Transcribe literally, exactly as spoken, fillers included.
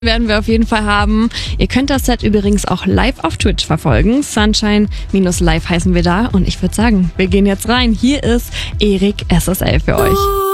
werden wir auf jeden Fall haben. Ihr könnt das Set übrigens auch live auf Twitch verfolgen. Sunshine-Live heißen wir da. Und ich würde sagen, wir gehen jetzt rein. Hier ist Erik S S L für euch.